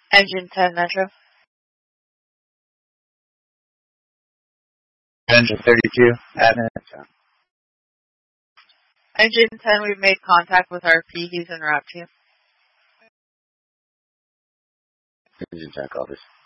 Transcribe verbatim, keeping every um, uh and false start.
Engine ten, Metro. Engine thirty-two, admin. Engine ten, we've made contact with R P. He's in route to you. Engine ten, copies.